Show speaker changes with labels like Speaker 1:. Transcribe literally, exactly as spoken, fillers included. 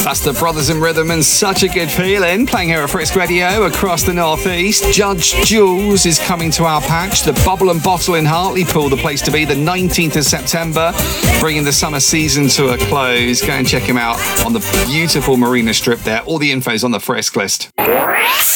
Speaker 1: That's the Brothers in Rhythm and Such a Good Feeling, playing here at Frisk Radio across the northeast. Judge Jules is coming to our patch. The Bubble and Bottle in Hartlepool, the place to be, the nineteenth of September, bringing the summer season to a close. Go and check him out on the beautiful Marina Strip there. All the info's on the Frisk list.